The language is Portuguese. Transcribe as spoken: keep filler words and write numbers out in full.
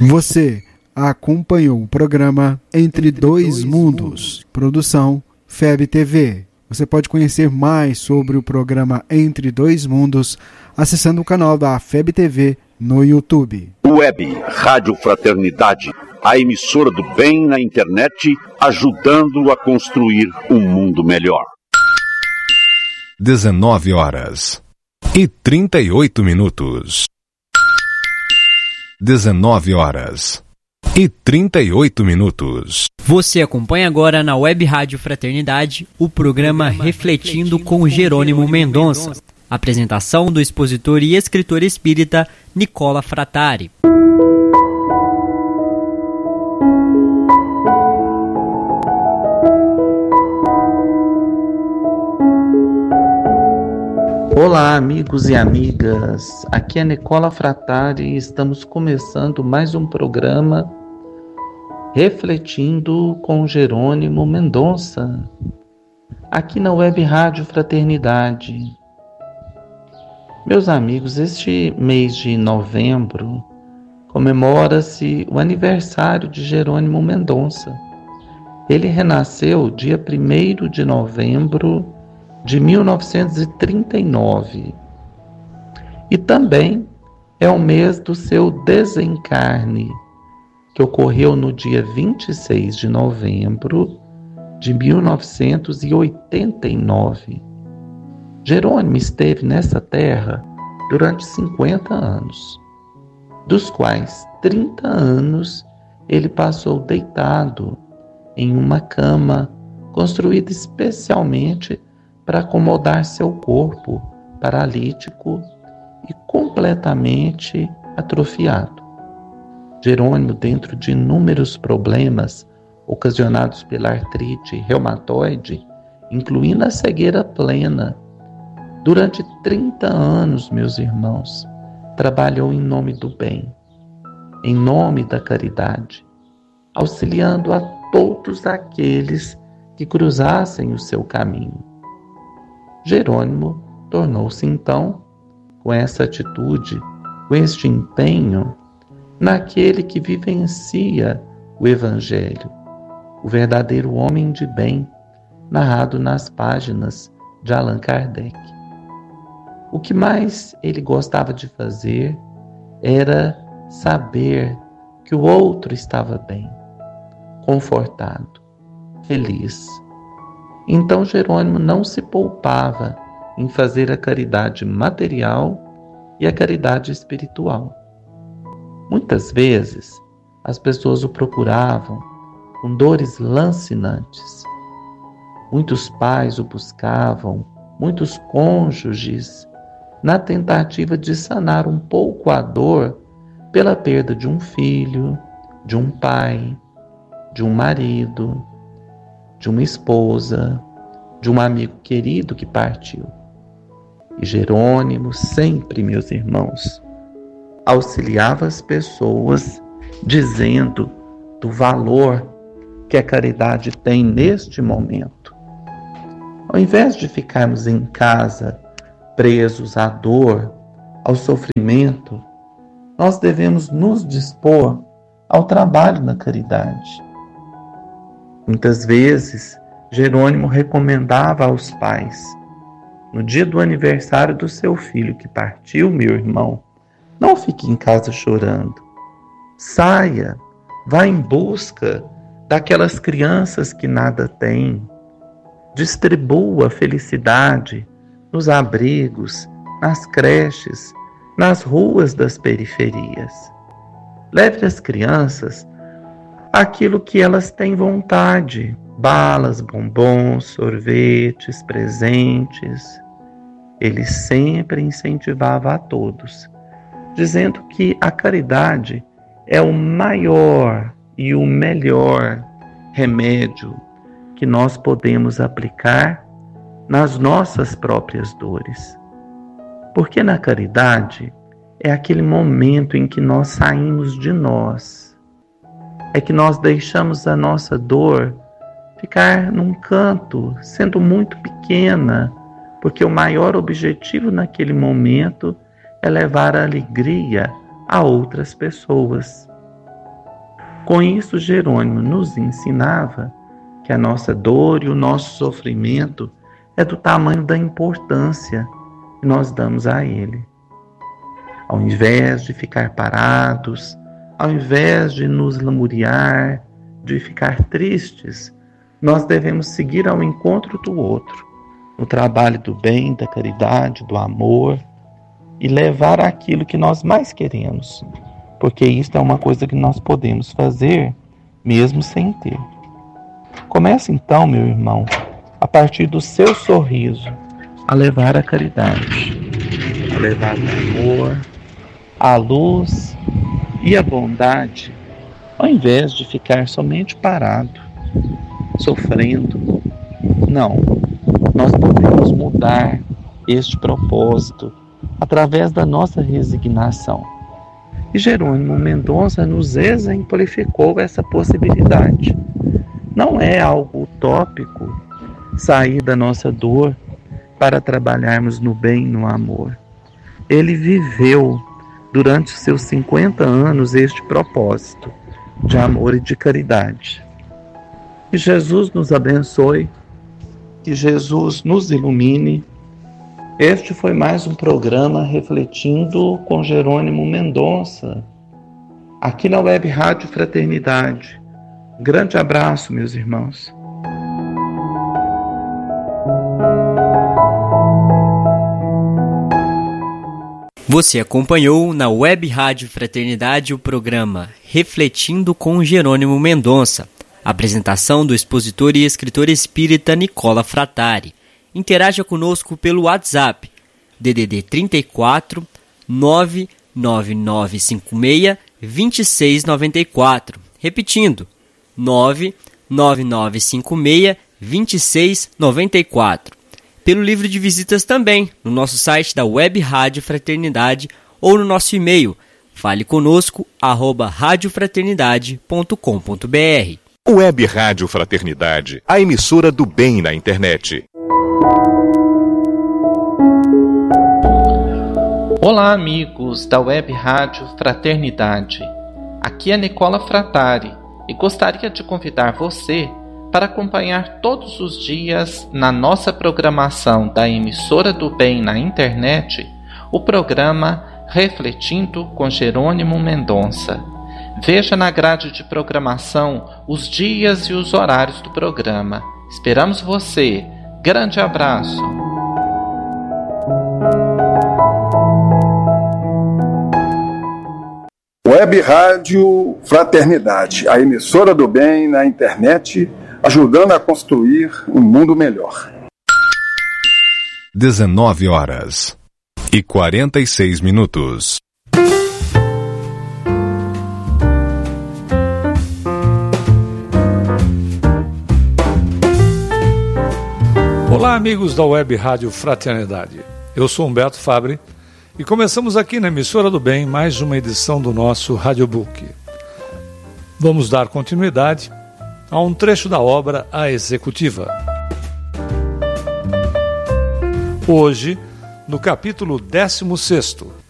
Você acompanhou o programa Entre Dois Mundos, produção F E B T V. Você pode conhecer mais sobre o programa Entre Dois Mundos acessando o canal da F E B T V no YouTube. Web Rádio Fraternidade, a emissora do bem na internet, ajudando a construir um mundo melhor. dezenove horas e trinta e oito minutos. dezenove horas e trinta e oito minutos. Você acompanha agora na Web Rádio Fraternidade o programa Refletindo com Jerônimo Mendonça. Apresentação do expositor e escritor espírita Nicola Frattari. Olá, amigos e amigas. Aqui é Nicola Frattari e estamos começando mais um programa Refletindo com Jerônimo Mendonça, aqui na Web Rádio Fraternidade. Meus amigos, este mês de novembro comemora-se o aniversário de Jerônimo Mendonça. Ele renasceu dia primeiro de novembro de mil novecentos e trinta e nove. E também é o mês do seu desencarne, que ocorreu no dia vinte e seis de novembro de mil novecentos e oitenta e nove. Jerônimo esteve nessa terra durante cinquenta anos, dos quais trinta anos ele passou deitado em uma cama construída especialmente para acomodar seu corpo paralítico e completamente atrofiado. Jerônimo, dentro de inúmeros problemas ocasionados pela artrite reumatoide, incluindo a cegueira plena, durante trinta anos, meus irmãos, trabalhou em nome do bem, em nome da caridade, auxiliando a todos aqueles que cruzassem o seu caminho. Jerônimo tornou-se, então, com essa atitude, com este empenho, naquele que vivencia o Evangelho, o verdadeiro homem de bem, narrado nas páginas de Allan Kardec. O que mais ele gostava de fazer era saber que o outro estava bem, confortado, feliz. Então Jerônimo não se poupava em fazer a caridade material e a caridade espiritual. Muitas vezes as pessoas o procuravam com dores lancinantes. Muitos pais o buscavam, muitos cônjuges, na tentativa de sanar um pouco a dor pela perda de um filho, de um pai, de um marido, de uma esposa, de um amigo querido que partiu. E Jerônimo sempre, meus irmãos, auxiliava as pessoas dizendo do valor que a caridade tem neste momento. Ao invés de ficarmos em casa presos à dor, ao sofrimento, nós devemos nos dispor ao trabalho na caridade. Muitas vezes, Jerônimo recomendava aos pais, no dia do aniversário do seu filho que partiu, meu irmão, não fique em casa chorando. Saia, vá em busca daquelas crianças que nada têm. Distribua a felicidade nos abrigos, nas creches, nas ruas das periferias. Leve as crianças aquilo que elas têm vontade: balas, bombons, sorvetes, presentes. Ele sempre incentivava a todos, dizendo que a caridade é o maior e o melhor remédio que nós podemos aplicar nas nossas próprias dores. Porque na caridade é aquele momento em que nós saímos de nós, é que nós deixamos a nossa dor ficar num canto, sendo muito pequena, porque o maior objetivo naquele momento é levar a alegria a outras pessoas. Com isso, Jerônimo nos ensinava que a nossa dor e o nosso sofrimento é do tamanho da importância que nós damos a ele. Ao invés de ficar parados, ao invés de nos lamuriar, de ficar tristes, nós devemos seguir ao encontro do outro, no trabalho do bem, da caridade, do amor, e levar aquilo que nós mais queremos, porque isso é uma coisa que nós podemos fazer mesmo sem ter. Comece então, meu irmão, a partir do seu sorriso, a levar a caridade, a levar o amor, a luz e a bondade, ao invés de ficar somente parado, sofrendo. Não, nós podemos mudar este propósito através da nossa resignação. E Jerônimo Mendonça nos exemplificou essa possibilidade. Não é algo utópico sair da nossa dor para trabalharmos no bem e no amor. Ele viveu durante os seus cinquenta anos este propósito de amor e de caridade. Que Jesus nos abençoe, que Jesus nos ilumine. Este foi mais um programa Refletindo com Jerônimo Mendonça, aqui na Web Rádio Fraternidade. Grande abraço, meus irmãos. Você acompanhou na Web Rádio Fraternidade o programa Refletindo com Jerônimo Mendonça. Apresentação do expositor e escritor espírita Nicola Frattari. Interaja conosco pelo WhatsApp D D D trinta e quatro, nove nove nove cinco seis, dois seis nove quatro. Repetindo, nove nove nove cinco seis, dois seis nove quatro. Pelo livro de visitas também, no nosso site da Web Rádio Fraternidade ou no nosso e-mail, fale conosco, arroba radiofraternidade ponto com ponto br. Web Rádio Fraternidade, a emissora do bem na internet. Olá, amigos da Web Rádio Fraternidade. Aqui é Nicola Frattari e gostaria de convidar você para acompanhar todos os dias na nossa programação da emissora do bem na internet o programa Refletindo com Jerônimo Mendonça. Veja na grade de programação os dias e os horários do programa. Esperamos você. Grande abraço. Web Rádio Fraternidade, a emissora do bem na internet, ajudando a construir um mundo melhor. dezenove horas e quarenta e seis minutos. Olá, amigos da Web Rádio Fraternidade. Eu sou Humberto Fabre e começamos aqui na emissora do bem mais uma edição do nosso Radiobook. Vamos dar continuidade a um trecho da obra A Executiva. Hoje, no capítulo décimo sexto,